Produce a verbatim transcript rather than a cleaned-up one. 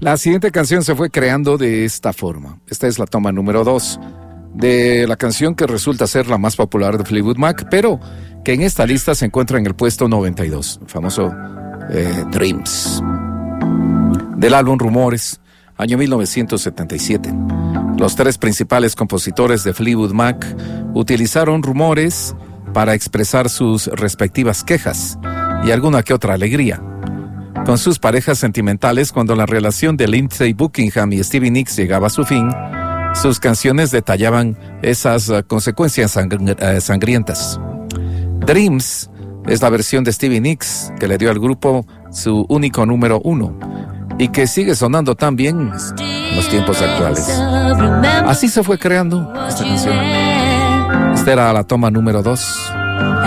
La siguiente canción se fue creando de esta forma. Esta es la toma número dos de la canción que resulta ser la más popular de Fleetwood Mac, pero que en esta lista se encuentra en el puesto noventa y dos, el famoso eh, Dreams, del álbum Rumores, año mil novecientos setenta y siete. Los tres principales compositores de Fleetwood Mac utilizaron rumores para expresar sus respectivas quejas y alguna que otra alegría con sus parejas sentimentales. Cuando la relación de Lindsey Buckingham y Stevie Nicks llegaba a su fin, sus canciones detallaban esas uh, consecuencias sangri- uh, sangrientas. Dreams es la versión de Stevie Nicks que le dio al grupo su único número uno y que sigue sonando tan bien en los tiempos actuales. Así se fue creando esta canción. Esta era la toma número dos.